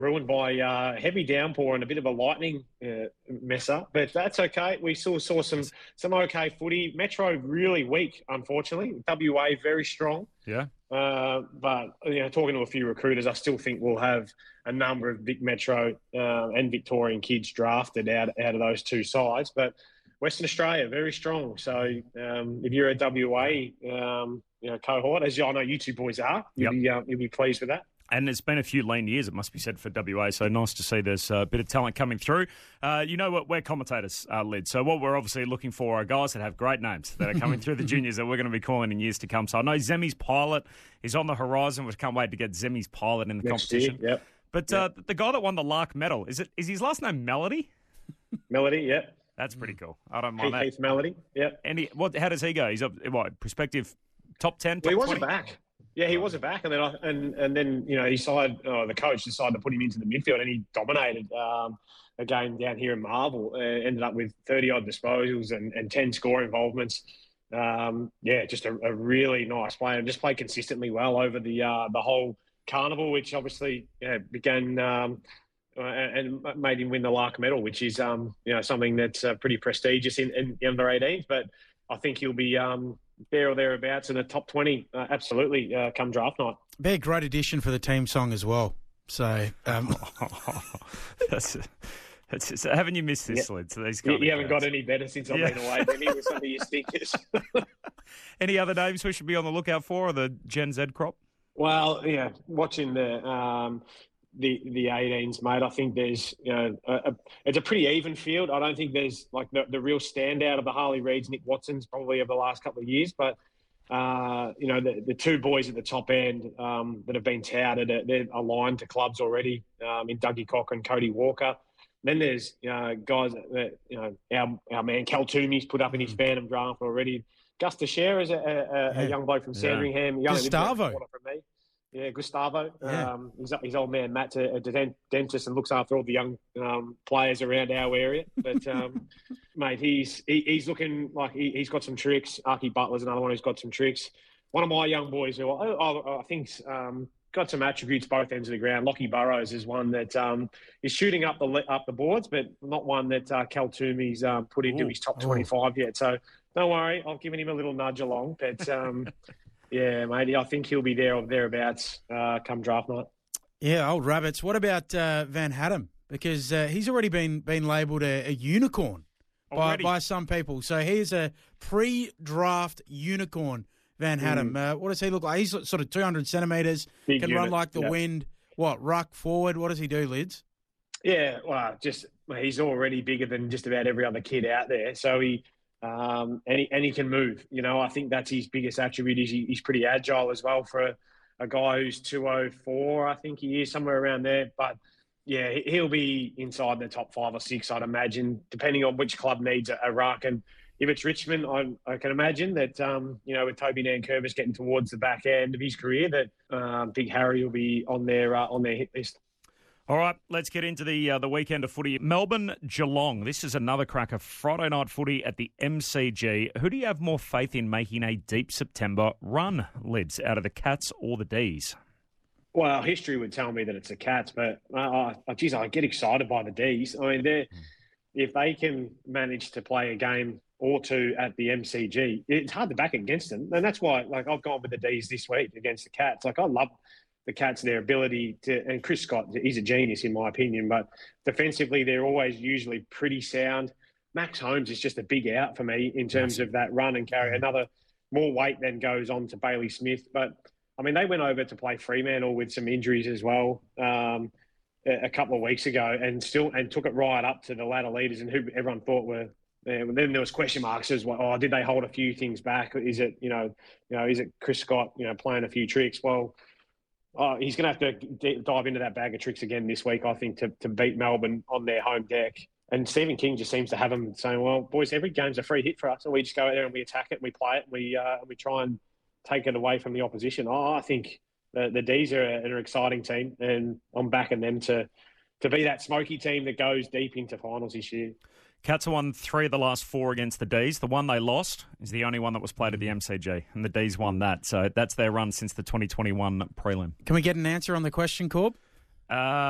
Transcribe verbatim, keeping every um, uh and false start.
ruined by uh, heavy downpour and a bit of a lightning uh, mess up. But that's okay. We still saw some some okay footy. Metro really weak, unfortunately. W A very strong. Yeah. Uh, but, you know, talking to a few recruiters, I still think we'll have a number of Vic Metro uh, and Victorian kids drafted out, out of those two sides. But Western Australia, very strong. So um, if you're a W A um, you know, cohort, as I know you two boys are, you'll, Yep. be, uh, you'll be pleased with that. And it's been a few lean years, it must be said, for W A, so nice to see there's a bit of talent coming through. Uh, you know what, we're commentators, uh, Lid, so what we're obviously looking for are guys that have great names that are coming through the juniors that we're going to be calling in years to come. So I know Zemi's Pilot is on the horizon. We can't wait to get Zemi's Pilot in the Next competition. year, yep. But yep. Uh, the guy that won the Lark medal, is it is his last name Melody? Melody, yeah. That's pretty cool. I don't mind Heath, that. Heath Melody, yeah. And he, what? How does he go? He's a what, prospective top ten, top Well, he twenty? wasn't back. Yeah, he was a back, and then I, and and then you know he decided, uh, the coach decided to put him into the midfield, and he dominated um, a game down here in Marvel. Uh, ended up with thirty odd disposals and, and ten score involvements. Um, yeah, just a, a really nice player, and just played consistently well over the uh, the whole carnival, which obviously yeah, began um, uh, and made him win the Lark medal, which is um, you know something that's uh, pretty prestigious in, in the under eighteens. But I think he'll be um, there or thereabouts in the top twenty, uh, absolutely, uh, come draft night. Be a great addition for the team song as well. So, um... that's, that's, so haven't you missed this, yeah. Lid? So these you, you haven't got any better since I've yeah. been away, Benny, with some of your stinkers. Any other names we should be on the lookout for, or the Gen Z crop? Well, yeah, watching the um, the the eighteens, mate. I think there's you know a, a, it's a pretty even field. I don't think there's like the, the real standout of the Harley Reids, Nick Watsons, probably over the last couple of years. But uh, you know the, the two boys at the top end um, that have been touted, they're aligned to clubs already um, in Dougie Cocker and Cody Walker. Then there's you know, guys that you know our our man Cal Toomey's put up in his Phantom draft already. Gus Teixeira is a, a, a Yeah. young bloke from Yeah. Sandringham. Young Gustavo. from me. Yeah, Gustavo. Yeah. Um, his, his old man Matt's a, a dent- dentist and looks after all the young um, players around our area. But um, mate, he's he, he's looking like he, he's got some tricks. Archie Butler's another one who's got some tricks. One of my young boys who I, I, I think's um, got some attributes both ends of the ground. Lockie Burrows is one that um, is shooting up the up the boards, but not one that uh, Cal Toomey's um, put into Ooh. his top twenty-five yet. So don't worry, I've given him a little nudge along. But um, yeah, mate, I think he'll be there or thereabouts uh, come draft night. Yeah, old rabbits. What about uh, Van Hatten? Because uh, he's already been been labelled a, a unicorn by, Already? by some people. So he's a pre-draft unicorn, Van Hatten. Uh, what does he look like? He's sort of two hundred centimetres, Big can unit, run like the yeah. wind. What, ruck, forward? What does he do, Lids? Yeah, well, just well, he's already bigger than just about every other kid out there. So he um, and he and he can move. You know, I think that's his biggest attribute. Is he, he's pretty agile as well for a, a guy who's two oh four. I think he is somewhere around there. But yeah, he- he'll be inside the top five or six, I'd imagine, depending on which club needs a, a ruck. And if it's Richmond, I, I can imagine that um, you know with Toby Nankervis getting towards the back end of his career, that um, Big Harry will be on their uh, on their hit list. All right, let's get into the uh, the weekend of footy. Melbourne Geelong. This is another cracker. Friday night footy at the M C G. Who do you have more faith in making a deep September run, Lids, out of the Cats or the D's? Well, history would tell me that it's the Cats, but uh, uh, geez, I get excited by the D's. I mean, they're, if they can manage to play a game or two at the M C G, it's hard to back against them, and that's why, like, I've gone with the D's this week against the Cats. Like, I love the Cats, their ability to, and Chris Scott, he's a genius in my opinion, but defensively they're always usually pretty sound. Max Holmes is just a big out for me in terms of that run and carry. Another more weight then goes on to Bailey Smith. But, I mean, they went over to play Fremantle with some injuries as well um, a, a couple of weeks ago and still and took it right up to the ladder leaders and who everyone thought were Yeah, well, then there was question marks as well. Oh, did they hold a few things back? Is it, you know, you know, is it Chris Scott, you know, playing a few tricks? Well, oh, he's going to have to d- dive into that bag of tricks again this week, I think, to, to beat Melbourne on their home deck. And Stephen King just seems to have them saying, well, boys, every game's a free hit for us. And we just go out there and we attack it, and we play it, and we, uh, we try and take it away from the opposition. Oh, I think the, the D's are an exciting team, and I'm backing them to, to be that smoky team that goes deep into finals this year. Cats have won three of the last four against the D's. The one they lost is the only one that was played at the M C G, and the D's won that. So that's their run since the twenty twenty-one prelim. Can we get an answer on the question, Corb? Uh,